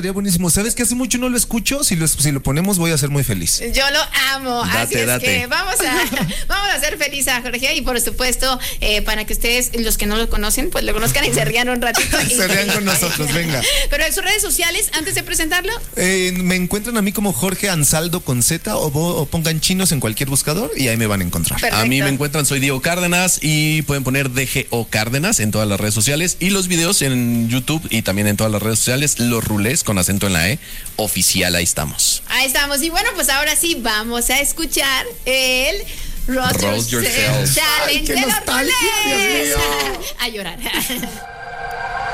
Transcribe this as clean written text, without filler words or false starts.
estaría buenísimo. ¿Sabes que hace mucho no lo escucho? Si lo ponemos voy a ser muy feliz. Yo lo amo. Así es que vamos a hacer feliz a Jorge y por supuesto para que ustedes, los que no lo conocen, pues lo conozcan y se rían un ratito. Se rían con nosotros, venga. Pero en sus redes sociales, antes de presentarlo. Me encuentran a mí como Jorge Ansaldo con Z o pongan chinos en cualquier buscador y ahí me van a encontrar. Perfecto. A mí me encuentran, soy Diego Cárdenas y pueden poner DGO Cárdenas en todas las redes sociales y los videos en YouTube y también en todas las redes sociales, Los Rulés con acento en la E, oficial, ahí estamos. Ahí estamos. Y bueno, pues ahora sí vamos a escuchar el Roast Yourself Challenge. Ay, qué de los nostalgia, Rulés. Dios mío. A llorar.